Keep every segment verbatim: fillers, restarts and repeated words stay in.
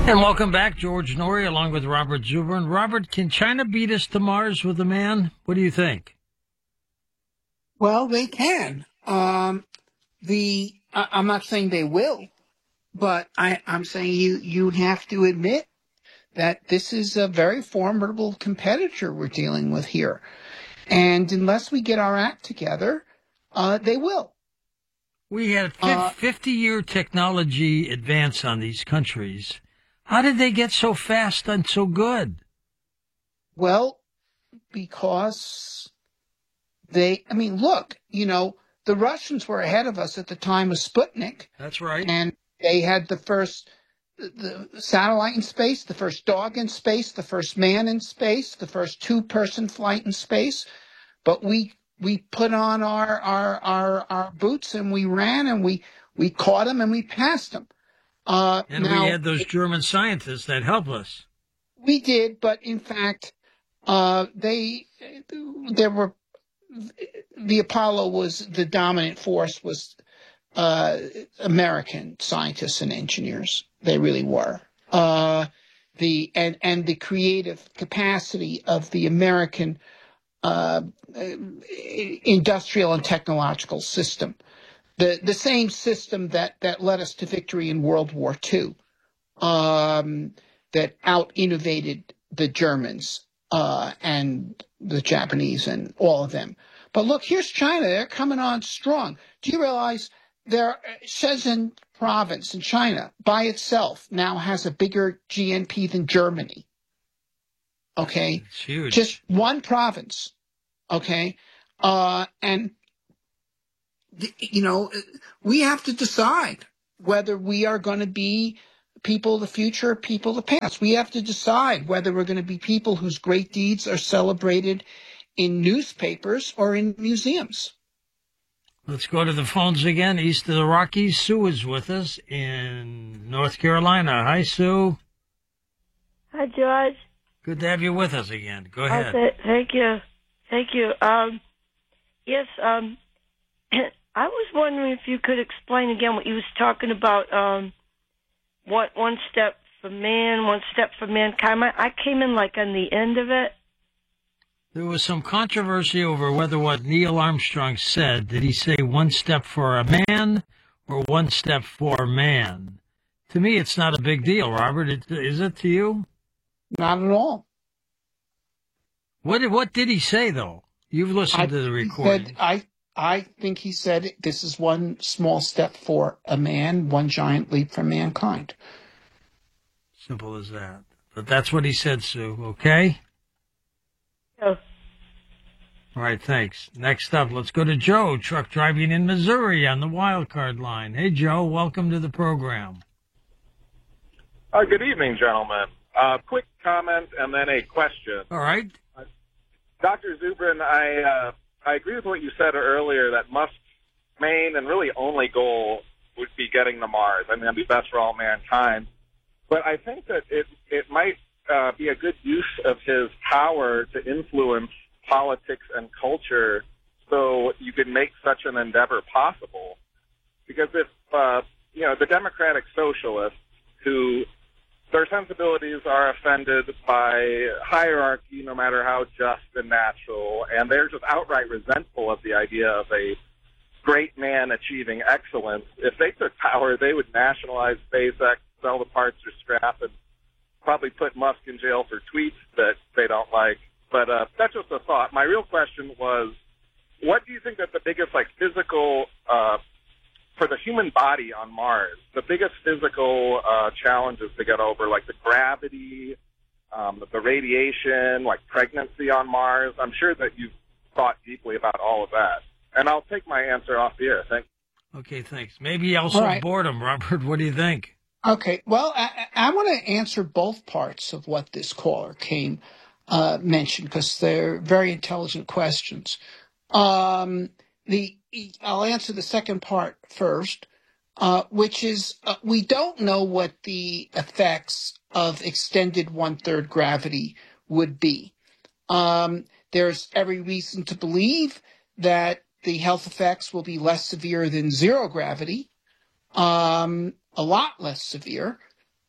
And welcome back, George Noory, along with Robert Zubrin. Robert, can China beat us to Mars with a man? What do you think? Well, they can. Um, the I, I'm not saying they will, but I, I'm saying you you have to admit that this is a very formidable competitor we're dealing with here, and unless we get our act together, uh, they will. We had Uh, fifty-year technology advance on these countries. How did they get so fast and so good? well, because they, I mean, look, you know, the Russians were ahead of us at the time of Sputnik. That's right. And they had the first the satellite in space, the first dog in space, the first man in space, the first two-person flight in space. But we we put on our our our, our boots and we ran and we we caught them and we passed them. Uh, And now we had those German scientists that helped us. we did, but in fact, uh, they there were the Apollo was the dominant force was uh, American scientists and engineers. They really were. Uh, the and and the creative capacity of the American uh, industrial and technological system, the the same system that that led us to victory in World War Two, um, that out innovated the Germans uh, and the Japanese and all of them. But look, here's China. They're coming on strong. Do you realize their Shenzhen province in China by itself now has a bigger G N P than Germany? Okay. It's huge. Just one province. Okay. Uh, and, you know, we have to decide whether we are going to be people of the future or people of the past. We have to decide whether we're going to be people whose great deeds are celebrated in newspapers or in museums. Let's go to the phones again. East of the Rockies, Sue is with us in North Carolina. Hi, Sue. Hi, George. Good to have you with us again. Go ahead. Oh, th- thank you. Thank you. Um, yes, um, I was wondering if you could explain again what you was talking about, um, what one step for man, one step for mankind. I, I came in like on the end of it. There was some controversy over whether what Neil Armstrong said, did he say one step for a man or one step for man? To me, it's not a big deal, Robert. It, is it to you? Not at all. What did, what did he say, though? You've listened I, to the he recording. said, I, I think he said this is one small step for a man, one giant leap for mankind. Simple as that. But that's what he said, Sue, okay? Oh. All right, thanks. Next up, let's go to Joe, truck driving in Missouri on the wild card line. Hey, Joe, welcome to the program. Uh, good evening, gentlemen. Uh, quick comment and then a question. All right. Uh, Doctor Zubrin, I uh, I agree with what you said earlier that Musk's main and really only goal would be getting to Mars. I mean, that'd be best for all mankind. But I think that it it might uh, be a good use of his power to influence politics and culture so you can make such an endeavor possible. Because if, uh, you know, the Democratic Socialists who their sensibilities are offended by hierarchy, no matter how just and natural, and they're just outright resentful of the idea of a great man achieving excellence. If they took power, they would nationalize SpaceX, sell the parts or scrap, and probably put Musk in jail for tweets that they don't like. But uh, that's just a thought. My real question was, what do you think that the biggest, like, physical uh, for the human body on Mars, the biggest physical uh, challenges to get over, like the gravity, um, the radiation, like pregnancy on Mars? I'm sure that you've thought deeply about all of that. And I'll take my answer off the air. Thank you. Okay, thanks. Maybe also All right. boredom, Robert. What do you think? Okay, well, I, I want to answer both parts of what this caller came uh, mentioned because they're very intelligent questions. Um, the I'll answer the second part first, uh, which is uh, we don't know what the effects of extended one-third gravity would be. Um, there's every reason to believe that the health effects will be less severe than zero gravity, um, a lot less severe.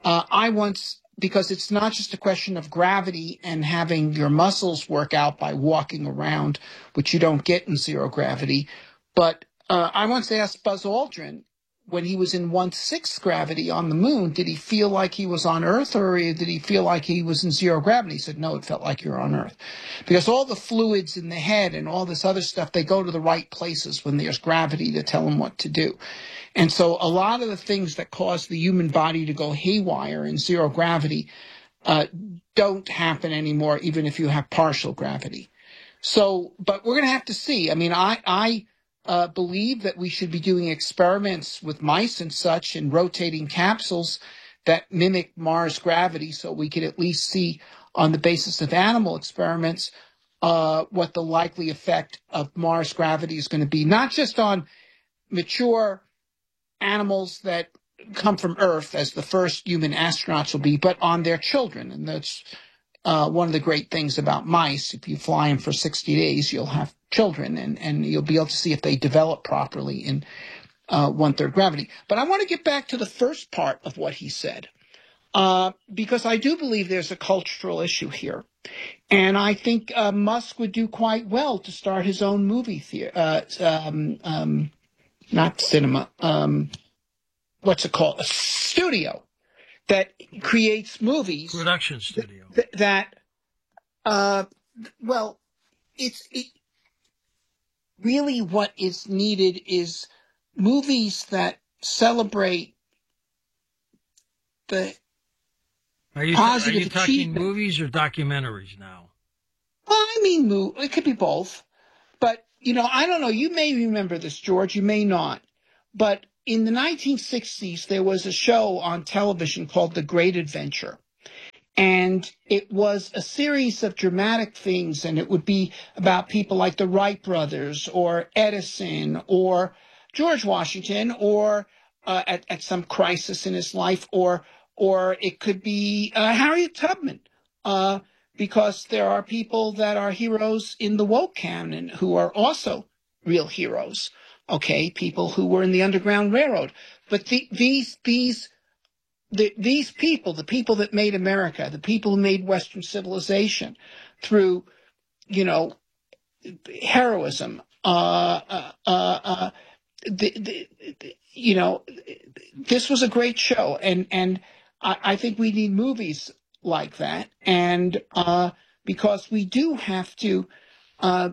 Uh, I once, because it's not just a question of gravity and having your muscles work out by walking around, which you don't get in zero gravity, but uh, I once asked Buzz Aldrin, when he was in one-sixth gravity on the moon, did he feel like he was on Earth, or did he feel like he was in zero gravity? He said, no, it felt like you're on Earth. Because all the fluids in the head and all this other stuff, they go to the right places when there's gravity to tell them what to do. And so a lot of the things that cause the human body to go haywire in zero gravity uh, don't happen anymore, even if you have partial gravity. So, but we're going to have to see. I mean, I, I, Uh, believe that we should be doing experiments with mice and such and rotating capsules that mimic Mars gravity, so we could at least see on the basis of animal experiments uh, what the likely effect of Mars gravity is going to be, not just on mature animals that come from Earth, as the first human astronauts will be, but on their children. And that's Uh, one of the great things about mice. If you fly them for sixty days, you'll have children, and, and you'll be able to see if they develop properly in uh, one-third gravity. But I want to get back to the first part of what he said, uh, because I do believe there's a cultural issue here. And I think uh, Musk would do quite well to start his own movie theater, uh, um, um, not cinema, um, what's it called? A studio that creates movies. Production studio. Th- that, uh, well, it's it, really what is needed is movies that celebrate the Are you, positive are you talking achievement. movies or documentaries now? Well, I mean, mo- it could be both. But, you know, I don't know. You may remember this, George. You may not. But in the nineteen sixties, there was a show on television called The Great Adventure. And it was a series of dramatic things, and it would be about people like the Wright brothers or Edison or George Washington or uh, at, at some crisis in his life, or or it could be uh, Harriet Tubman, uh, because there are people that are heroes in the woke canon who are also real heroes. Okay, people who were in the Underground Railroad. But the, these these the, these people, the people that made America, the people who made Western civilization through, you know, heroism, uh, uh, uh, uh, the, the, the, you know, this was a great show, and and I, I think we need movies like that, and uh, because we do have to uh,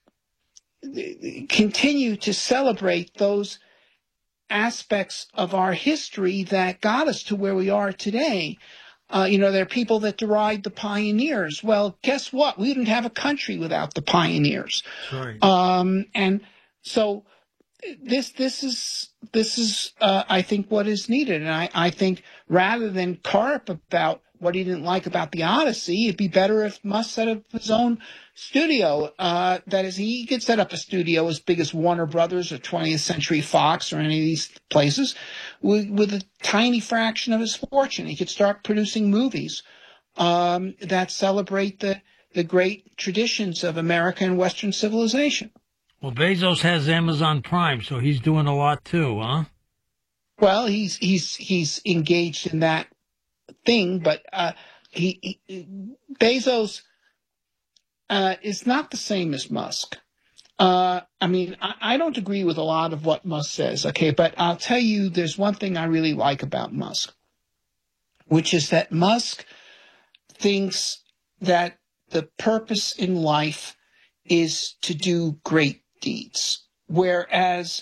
continue to celebrate those aspects of our history that got us to where we are today. Uh, you know, there are people that deride the pioneers. Well, guess what? We didn't have a country without the pioneers. Right. Um, and so this this is this is uh, I think what is needed. And I, I think rather than carp about what he didn't like about the Odyssey, it'd be better if Musk set up his own studio. Uh, that is, he could set up a studio as big as Warner Brothers or twentieth Century Fox or any of these places with, with a tiny fraction of his fortune. He could start producing movies um, that celebrate the, the great traditions of American and Western civilization. Well, Bezos has Amazon Prime, so he's doing a lot too, huh? Well, he's he's he's engaged in that thing, but uh, he, he Bezos uh, is not the same as Musk. Uh, I mean, I, I don't agree with a lot of what Musk says, okay, but I'll tell you, there's one thing I really like about Musk, which is that Musk thinks that the purpose in life is to do great deeds, whereas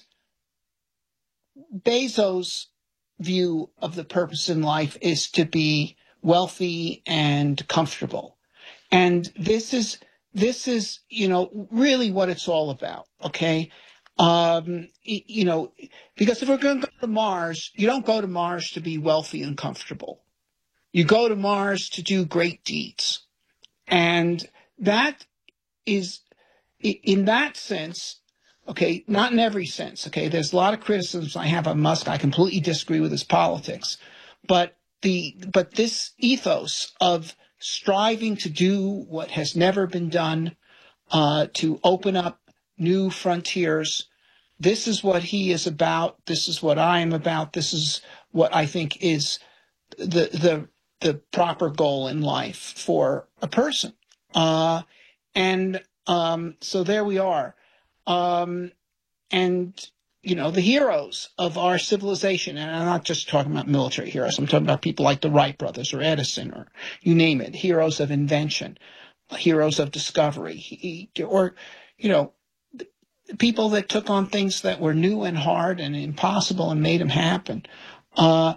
Bezos' view of the purpose in life is to be wealthy and comfortable. And this is, this is, you know, really what it's all about, okay? Um, you know, because if we're going to go to Mars, you don't go to Mars to be wealthy and comfortable. You go to Mars to do great deeds. And that is, in that sense, okay, not in every sense, okay, there's a lot of criticisms I have on Musk. I completely disagree with his politics. But the but this ethos of striving to do what has never been done, uh, to open up new frontiers, this is what he is about. This is what I am about. This is what I think is the the the proper goal in life for a person. Uh, and um, so there we are. Um, and, you know, the heroes of our civilization, and I'm not just talking about military heroes, I'm talking about people like the Wright brothers or Edison or you name it, heroes of invention, heroes of discovery, he, or, you know, people that took on things that were new and hard and impossible and made them happen. Uh,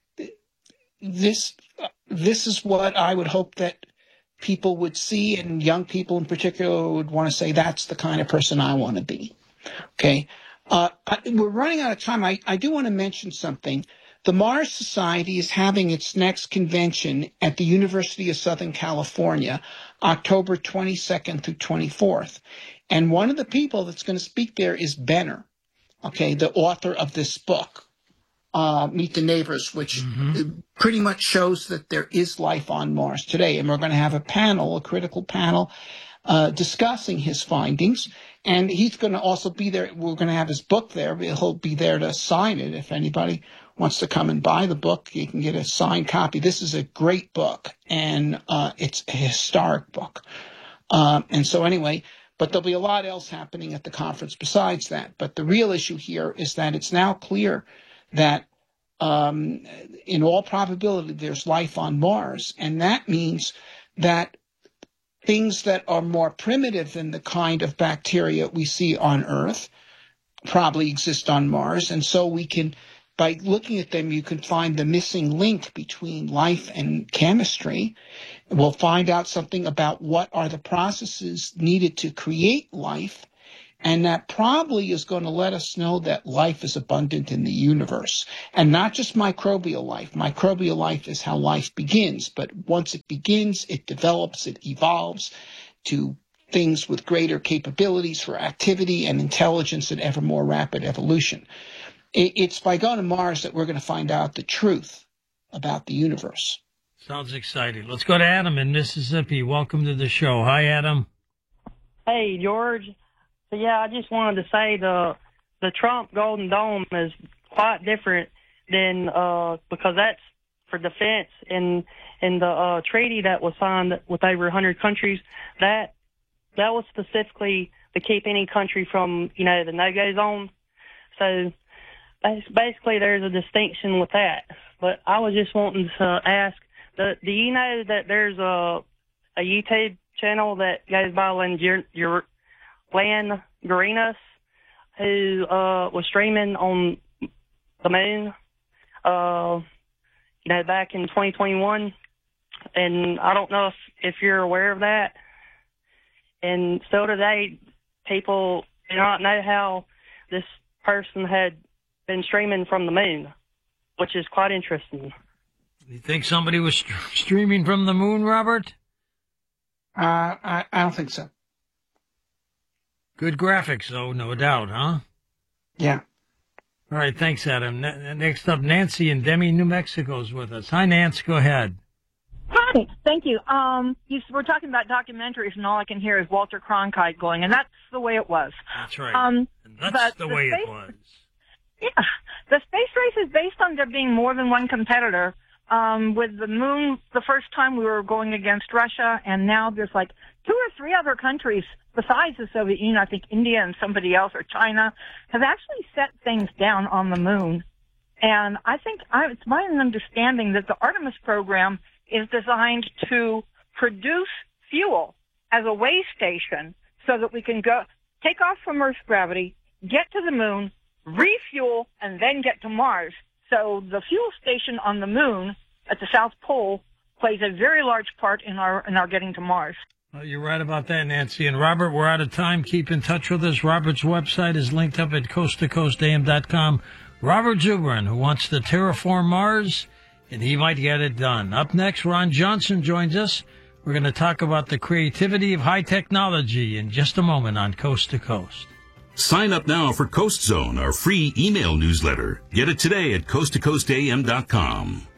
this, this is what I would hope that people would see, and young people in particular would want to say, that's the kind of person I want to be. Okay. Uh, I, we're running out of time. I, I do want to mention something. The Mars Society is having its next convention at the University of Southern California, October twenty-second through twenty-fourth. And one of the people that's going to speak there is Benner, okay, the author of this book, uh, Meet the Neighbors, which mm-hmm. pretty much shows that there is life on Mars today. And we're going to have a panel, a critical panel, uh, discussing his findings. And he's going to also be there. We're going to have his book there. He'll be there to sign it. If anybody wants to come and buy the book, you can get a signed copy. This is a great book, and uh, it's a historic book. Um, and so anyway, but there'll be a lot else happening at the conference besides that. But the real issue here is that it's now clear that um, in all probability there's life on Mars. And that means that things that are more primitive than the kind of bacteria we see on Earth probably exist on Mars. And so we can, by looking at them, you can find the missing link between life and chemistry. We'll find out something about what are the processes needed to create life. And that probably is going to let us know that life is abundant in the universe, and not just microbial life. Microbial life is how life begins. But once it begins, it develops, it evolves to things with greater capabilities for activity and intelligence and ever more rapid evolution. It's by going to Mars that we're going to find out the truth about the universe. Sounds exciting. Let's go to Adam in Mississippi. Welcome to the show. Hi, Adam. Hey, George. So, yeah, I just wanted to say the the Trump Golden Dome is quite different than uh, because that's for defense, and and the uh, treaty that was signed with over one hundred countries, that that was specifically to keep any country from, you know, the no-go zone. So basically there's a distinction with that. But I was just wanting to ask, the, do you know that there's a a YouTube channel that goes by your Lan Garinas, who uh, was streaming on the moon, uh, you know, back in twenty twenty-one, and I don't know if, if you're aware of that. And still today, people do not know how this person had been streaming from the moon, which is quite interesting. You think somebody was st- streaming from the moon, Robert? Uh, I, I don't think so. Good graphics, though, no doubt, huh? Yeah. All right, thanks, Adam. Ne- next up, Nancy in Demi, New Mexico is with us. Hi, Nancy, go ahead. Hi, thank you. Um, you we're talking about documentaries, and all I can hear is Walter Cronkite going, and that's the way it was. That's right. Um, and that's the, the way space, it was. Yeah. The space race is based on there being more than one competitor. Um, with the moon, the first time we were going against Russia, and now there's like two or three other countries besides the Soviet Union, I think India and somebody else, or China, have actually set things down on the moon. And I think I, it's my understanding that the Artemis program is designed to produce fuel as a way station so that we can go take off from Earth's gravity, get to the moon, refuel, and then get to Mars. So the fuel station on the moon at the South Pole plays a very large part in our in our getting to Mars. Well, you're right about that, Nancy. And Robert, we're out of time. Keep in touch with us. Robert's website is linked up at coast to coast a m dot com. Robert Zubrin, who wants to terraform Mars, and he might get it done. Up next, Ron Johnson joins us. We're going to talk about the creativity of high technology in just a moment on Coast to Coast. Sign up now for Coast Zone, our free email newsletter. Get it today at coast to coast a m dot com.